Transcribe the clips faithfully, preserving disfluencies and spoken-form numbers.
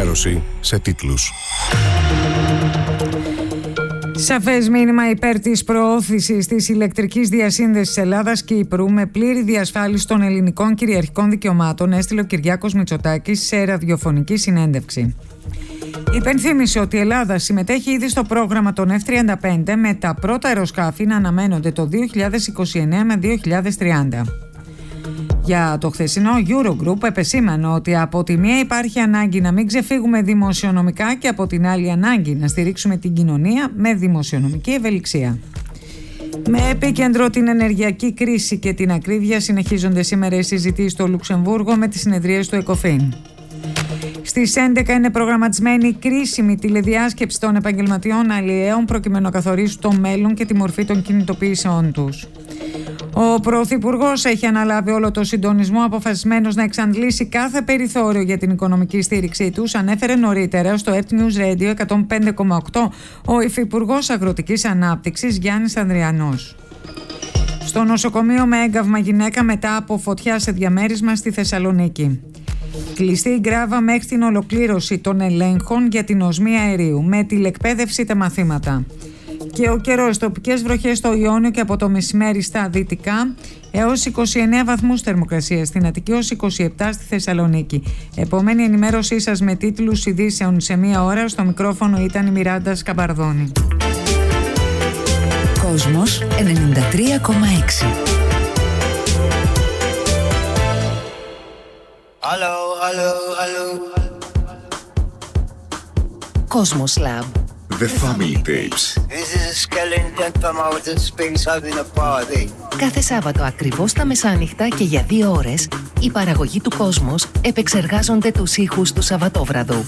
ενημέρωση σε τίτλους. Σαφές μήνυμα υπέρ της προώθησης της ηλεκτρικής διασύνδεσης Ελλάδας-Κύπρου με πλήρη διασφάλιση των ελληνικών κυριαρχικών δικαιωμάτων, έστειλε ο Κυριάκος Μητσοτάκης σε ραδιοφωνική συνέντευξη. Υπενθύμησε ότι η Ελλάδα συμμετέχει ήδη στο πρόγραμμα των εφ τριάντα πέντε, με τα πρώτα αεροσκάφη να αναμένονται το δύο χιλιάδες είκοσι εννέα με δύο χιλιάδες τριάντα. Για το χθεσινό Eurogroup επεσήμανε ότι από τη μία υπάρχει ανάγκη να μην ξεφύγουμε δημοσιονομικά και από την άλλη ανάγκη να στηρίξουμε την κοινωνία με δημοσιονομική ευελιξία. Με επίκεντρο την ενεργειακή κρίση και την ακρίβεια συνεχίζονται σήμερα οι συζητήσεις στο Λουξεμβούργο με τις συνεδρίες του ΕΚΟΦΗΝ. Στις έντεκα είναι προγραμματισμένη κρίσιμη τηλεδιάσκεψη των επαγγελματιών αλλιέων προκειμένου να καθορίσουν το μέλλον και τη μορφή των κινητοποιήσεων τους. Ο Πρωθυπουργός έχει αναλάβει όλο το συντονισμό, αποφασισμένος να εξαντλήσει κάθε περιθώριο για την οικονομική στήριξή τους, ανέφερε νωρίτερα στο Earth News Radio εκατόν πέντε κόμμα οκτώ ο Υφυπουργός Αγροτικής Ανάπτυξης Γιάννης Ανδριανός. Στο νοσοκομείο με έγκαυμα γυναίκα μετά από φωτιά σε διαμέρισμα στη Θεσσαλονίκη. Κλειστή η γκράβα μέχρι την ολοκλήρωση των ελέγχων για την οσμή αερίου, με τηλεκπαίδευση τα μαθήματα. Και ο καιρός, τοπικές βροχές στο Ιόνιο και από το μεσημέρι στα δυτικά, έως είκοσι εννέα βαθμούς θερμοκρασία στην Αττική, ως είκοσι επτά στη Θεσσαλονίκη. Επόμενη ενημέρωσή σας με τίτλους ειδήσεων σε μία ώρα. Στο μικρόφωνο ήταν η Μιράντα Σκαμπαρδόνη. Κόσμος ενενήντα τρία κόμμα έξι. Hello, hello, hello. Κόσμος Lab. The Family Tapes. This is a skeleton from outer space having a party. Κάθε Σάββατο ακριβώς τα μεσάνυχτα και για δύο ώρες η παραγωγή του Κόσμος επεξεργάζονται τους ήχους του Σαββατόβραδου.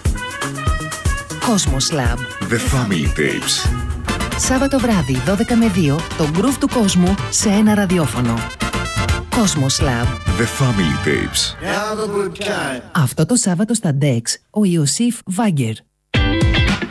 Κόσμος Lab. The Family Tapes. Σάββατο βράδυ δώδεκα με δύο το groove του κόσμου σε ένα ραδιόφωνο. Κόσμος Lab. The Family Tapes. Have a good time. Αυτό το Σάββατο στα Dex ο Ιωσήφ Βάγκερ.